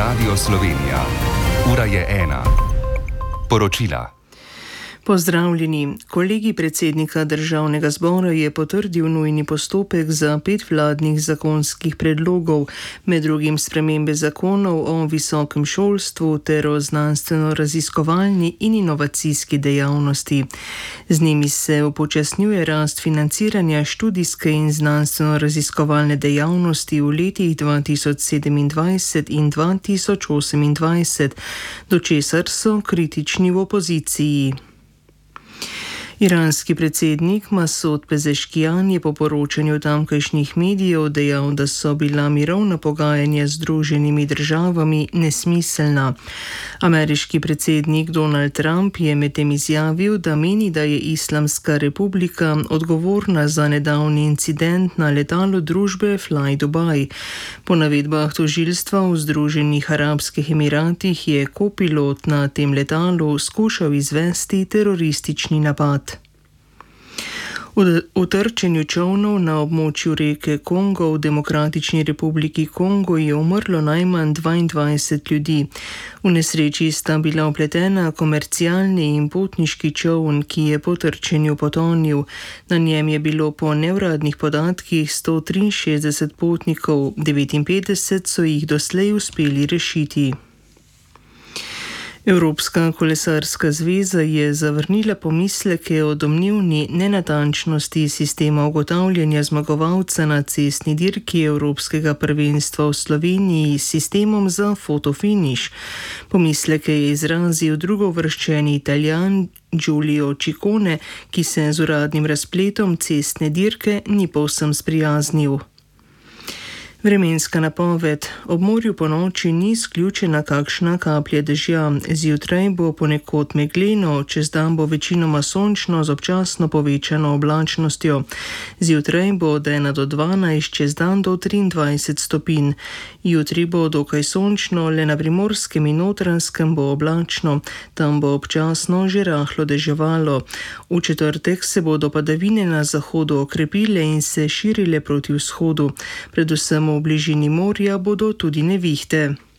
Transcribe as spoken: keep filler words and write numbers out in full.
Radio Slovenija. Ura je ena. Poročila. Pozdravljeni. Kolegij predsednika Državnega zbora je potrdil nujni postopek za pet vladnih zakonskih predlogov, med drugim spremembe zakonov o visokem šolstvu ter o znanstveno-raziskovalni in inovacijski dejavnosti. Z njimi se upočasnjuje rast financiranja študijske in znanstveno-raziskovalne dejavnosti v letih dva tisoč sedemindvajset in dva tisoč osemindvajset, do česar so kritični v opoziciji. Iranski predsednik Masud Pezeškijan je po poročanju tamkajšnjih medijev dejal, da so bila mirovna pogajanja z Združenimi državami nesmiselna. Ameriški predsednik Donald Trump je medtem izjavil, da meni, da je Islamska republika odgovorna za nedavni incident na letalu družbe Fly Dubai. Po navedbah tožilstva v Združenih arabskih emiratih je kopilot na tem letalu skušal izvesti teroristični napad. V trčenju čolnov na območju reke Kongo v Demokratični republiki Kongo je umrlo najmanj dvaindvajset ljudi. V nesreči sta bila vpletena komercialni in potniški čoln, ki je po trčenju potonil. Na njem je bilo po neuradnih podatkih sto triinšestdeset potnikov, devetinpetdeset so jih doslej uspeli rešiti. Evropska kolesarska zveza je zavrnila pomisleke o domnevni nenatančnosti sistema ugotavljanja zmagovalca na cestni dirki Evropskega prvenstva v Sloveniji s sistemom za fotofiniš. Pomisleke je izrazil drugouvrščeni Italijan Giulio Ciccone, ki se z uradnim razpletom cestne dirke ni povsem sprijaznil. Vremenska napoved. Ob morju po noči ni izključena kakšna kaplja dežja. Zjutraj bo ponekod megleno, čez dan bo večinoma sončno z občasno povečano oblačnostjo. Zjutraj bo od ena do dvanajst, čez dan do triindvajset stopinj. Jutri bo dokaj sončno, le na Primorskem in Notranjskem bo oblačno, tam bo občasno že rahlo deževalo. V četrtek se bodo padavine na zahodu okrepile in se širile proti vzhodu. Predvsem v bližini morja bodo tudi nevihte.